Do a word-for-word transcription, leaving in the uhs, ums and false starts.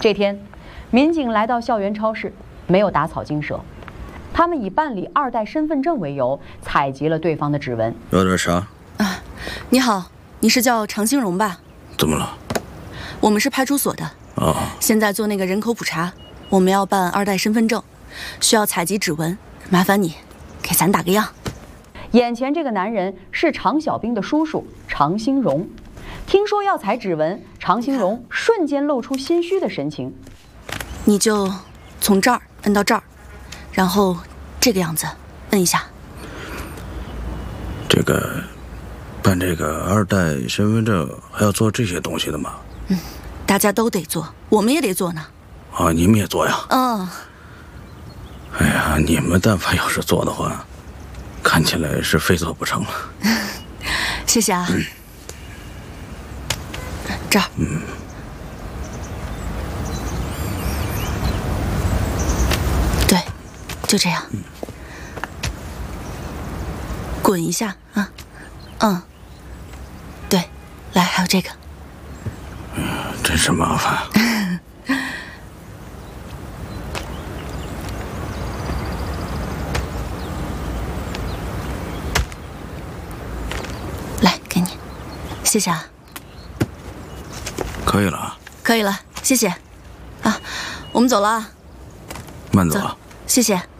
这天，民警来到校园超市，没有打草惊蛇，他们以办理二代身份证为由，采集了对方的指纹。 有点啥？ 啊，你好，你是叫常兴荣吧？ 怎么了？ 我们是派出所的。 啊， 现在做那个人口普查，我们要办二代身份证，需要采集指纹，麻烦你给咱打个样。 眼前这个男人是常小兵的叔叔常兴荣。听说要采指纹，常兴荣瞬间露出心虚的神情。 你就从这儿摁到这儿，然后这个样子摁一下。 这个办这个二代身份证还要做这些东西的吗？ 嗯，大家都得做，我们也得做呢。 啊，你们也做呀？ 嗯。 哎呀，你们但凡要是做的话，看起来是非做不成了。 谢谢啊。嗯，这儿。 嗯。 对，就这样。 嗯。 滚一下啊，嗯。对，来，还有这个。 嗯，真是麻烦。 来，给你，谢谢啊。 可以了啊。 可以了，谢谢。啊，我们走了啊。 慢走啊。 谢谢。